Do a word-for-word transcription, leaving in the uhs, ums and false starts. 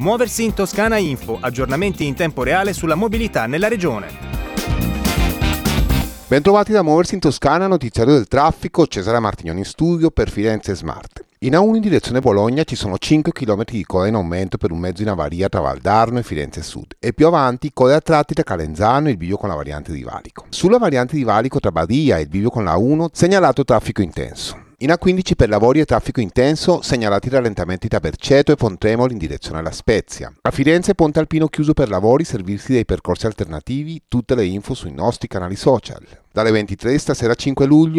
Muoversi in Toscana Info, aggiornamenti in tempo reale sulla mobilità nella regione. Bentrovati da Muoversi in Toscana, notiziario del traffico, Cesare Martignoni in studio per Firenze Smart. In A uno in direzione Bologna ci sono cinque chilometri di coda in aumento per un mezzo in avaria tra Valdarno e Firenze Sud e più avanti coda a tratti tra Calenzano e il bivio con la variante di Valico. Sulla variante di Valico tra Badia e il bivio con la A uno segnalato traffico intenso. In A quindici per lavori e traffico intenso segnalati rallentamenti tra Berceto e Pontremoli in direzione alla Spezia. A Firenze Ponte Alpino chiuso per lavori, servirsi dei percorsi alternativi, tutte le info sui nostri canali social. Dalle ventitré stasera cinque luglio